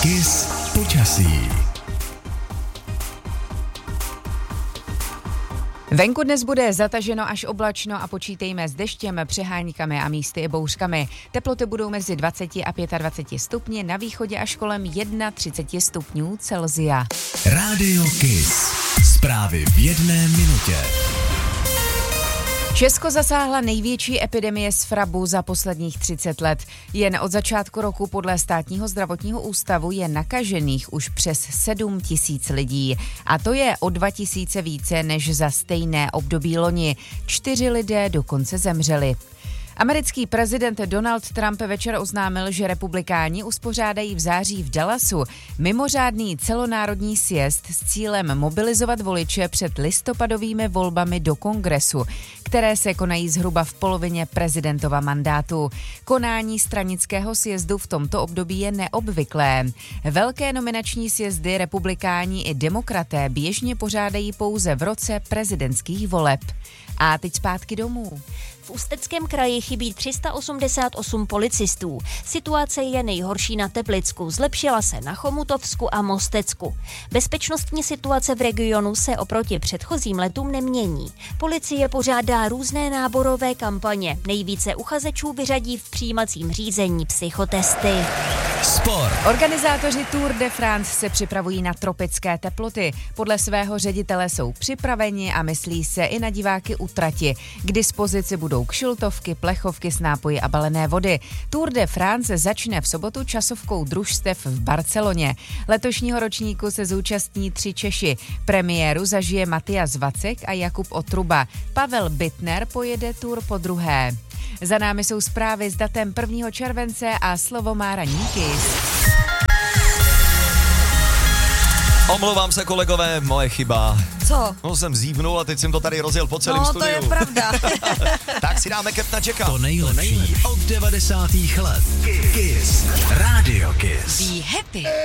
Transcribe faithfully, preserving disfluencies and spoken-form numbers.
Kiss počasí. Venku dnes bude zataženo až oblačno a počítejme s deštěm, přeháňkami a místy i bouřkami. Teploty budou mezi dvacet a dvacet pět stupni, na východě až kolem třicet jedna stupňů Celsia. Rádio Kiss. Zprávy v jedné minutě. Česko zasáhla největší epidemie sfrabu za posledních třicet let. Jen od začátku roku podle Státního zdravotního ústavu je nakažených už přes sedm tisíc lidí. A to je o dva tisíce více než za stejné období loni. Čtyři lidé dokonce zemřeli. Americký prezident Donald Trump večer oznámil, že republikáni uspořádají v září v Dallasu mimořádný celonárodní sjezd s cílem mobilizovat voliče před listopadovými volbami do Kongresu, které se konají zhruba v polovině prezidentova mandátu. Konání stranického sjezdu v tomto období je neobvyklé. Velké nominační sjezdy republikáni i demokraté běžně pořádají pouze v roce prezidentských voleb. A teď zpátky domů. V Ústeckém kraji chybí tři sta osmdesát osm policistů. Situace je nejhorší na Teplicku, zlepšila se na Chomutovsku a Mostecku. Bezpečnostní situace v regionu se oproti předchozím letům nemění. Policie pořádá různé náborové kampaně. Nejvíce uchazečů vyřadí v přijímacím řízení psychotesty. Sport. Organizátoři Tour de France se připravují na tropické teploty. Podle svého ředitele jsou připraveni a myslí se i na diváky u trati. K dispozici budou kšiltovky, plechovky s nápoji a balené vody. Tour de France začne v sobotu časovkou družstev v Barceloně. Letošního ročníku se zúčastní tři Češi. Premiéru zažije Matias Vacek a Jakub Otruba. Pavel Bittner pojede Tour po druhé. Za námi jsou zprávy s datem prvního července a slovo má Ranní Kiss. Omlouvám se, kolegové, moje chyba. Co? No, jsem zívnul a teď jsem to tady rozjel po celém no, studiu. No, to je pravda. Tak si dáme Captaina Jacka. To nejlepší od devadesátých let. Kiss. Rádio Kiss. Be happy.